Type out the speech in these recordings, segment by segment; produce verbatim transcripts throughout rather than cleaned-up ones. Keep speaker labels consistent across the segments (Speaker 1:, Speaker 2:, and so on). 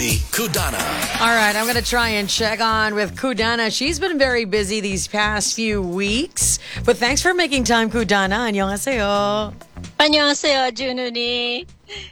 Speaker 1: si Kudana.
Speaker 2: All right, I'm going to try and check on with Kudana. She's been very busy these past few weeks. But thanks for making time, Kudana. 안녕하세요.
Speaker 3: 안녕하세요, Jununi.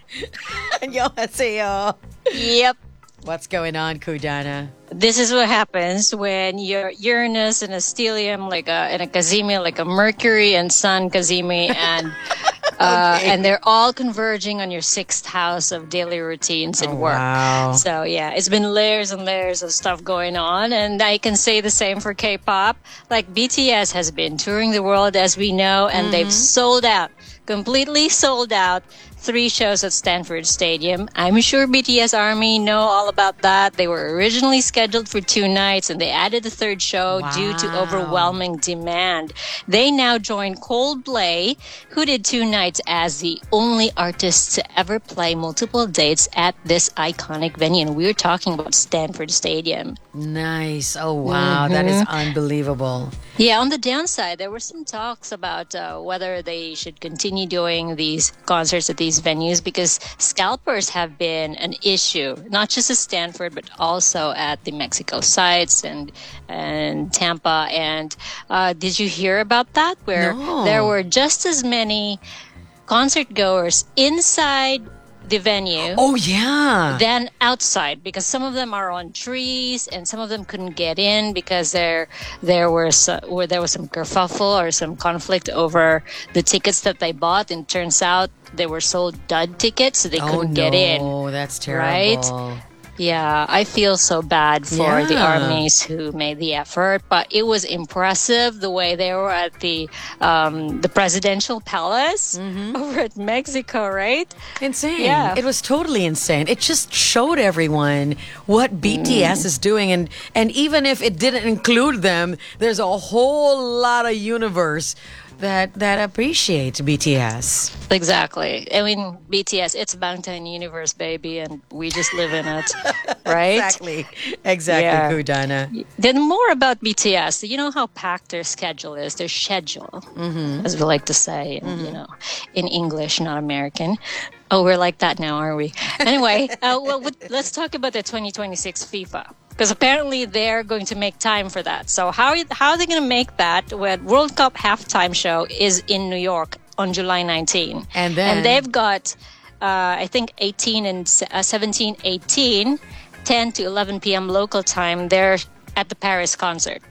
Speaker 2: 안녕하세요.
Speaker 3: Yep.
Speaker 2: What's going on, Kudana?
Speaker 3: This is what happens when your Uranus and a stellium, like a and a Cazimi, like a Mercury and Sun Cazimi, and uh,
Speaker 2: Okay.
Speaker 3: and they're all converging on your sixth house of daily routines and
Speaker 2: Oh,
Speaker 3: work.
Speaker 2: wow.
Speaker 3: So yeah, it's been layers and layers of stuff going on, and I can say the same for K-pop. Like B T S has been touring the world, as we know, and they've sold out, completely sold out. Three shows at Stanford Stadium. I'm sure B T S Army know all about that. They were originally scheduled for two nights and they added a third show due to
Speaker 2: Wow.
Speaker 3: overwhelming demand. They now join Coldplay, who did two nights as the only artists to ever play multiple dates at this iconic venue. And we're talking about Stanford Stadium.
Speaker 2: Nice. Oh, wow. That is unbelievable.
Speaker 3: Yeah, on the downside, there were some talks about uh, whether they should continue doing these concerts at these venues because scalpers have been an issue, not just at Stanford, but also at the Mexico sites and and Tampa. And uh, did you hear about that? Where
Speaker 2: No.
Speaker 3: there were just as many concert goers inside the venue
Speaker 2: Oh, yeah.
Speaker 3: than outside, because some of them are on trees and some of them couldn't get in because there there were so, where there was some kerfuffle or some conflict over the tickets that they bought, and turns out they were sold dud tickets, so they
Speaker 2: Oh,
Speaker 3: couldn't
Speaker 2: no.
Speaker 3: get in.
Speaker 2: That's terrible.
Speaker 3: Right? Yeah, I feel so bad for the
Speaker 2: Yeah.
Speaker 3: armies who made the effort, but it was impressive the way they were at the um, the presidential palace over at Mexico, right?
Speaker 2: Insane.
Speaker 3: Yeah.
Speaker 2: It was totally insane. It just showed everyone what B T S is doing. And, and even if it didn't include them, there's a whole lot of universe that, that appreciates B T S.
Speaker 3: Exactly. I mean, B T S, it's Bangtan Universe, baby, and we just live in it, right?
Speaker 2: Exactly. Exactly,
Speaker 3: Yeah.
Speaker 2: Kudana.
Speaker 3: Then more about B T S. You know how packed their schedule is, their schedule, as we like to say, in, you know, in English, not American. Oh, we're like that now, are we? Anyway, uh, well, what- let's talk about the twenty twenty-six FIFA. Because apparently they're going to make time for that. So how are, how are they going to make that when World Cup halftime show is in New York on July nineteenth?
Speaker 2: And then-
Speaker 3: And they've got, uh, I think, eighteen and se- uh, seventeen, eighteen, ten to eleven p.m. local time. They're at the Paris concert.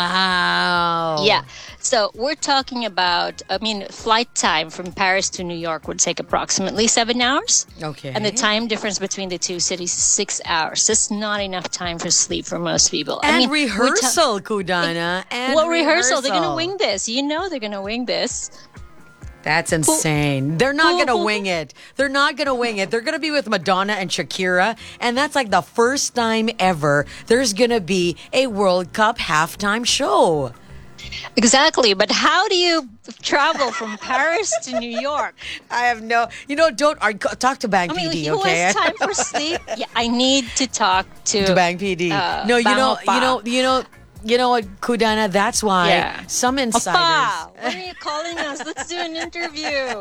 Speaker 2: Wow.
Speaker 3: Yeah. So we're talking about, I mean, flight time from Paris to New York would take approximately seven hours.
Speaker 2: Okay.
Speaker 3: And the time difference between the two cities is six hours. That's not enough time for sleep for most people.
Speaker 2: And
Speaker 3: I mean, we're ta-
Speaker 2: rehearsal, Kudana. And
Speaker 3: What rehearsal? They're going to wing this. You know they're going to wing this.
Speaker 2: That's insane. They're not
Speaker 3: who-
Speaker 2: going to
Speaker 3: who-
Speaker 2: wing it. They're not going to wing it. They're going to be with Madonna and Shakira. And that's like the first time ever there's going to be a World Cup halftime show.
Speaker 3: Exactly. But how do you travel from Paris to New York?
Speaker 2: I have no, you know, don't ar- talk to Bang
Speaker 3: I mean,
Speaker 2: P D,
Speaker 3: who
Speaker 2: okay?
Speaker 3: has time for sleep? Yeah, I need to talk to,
Speaker 2: to Bang P D.
Speaker 3: uh,
Speaker 2: no, you
Speaker 3: Bang
Speaker 2: know,
Speaker 3: Oppa.
Speaker 2: you know, you know, you know what, Kudana, that's why
Speaker 3: Yeah.
Speaker 2: some insiders.
Speaker 3: Oppa, when are you calling us? Let's do an interview.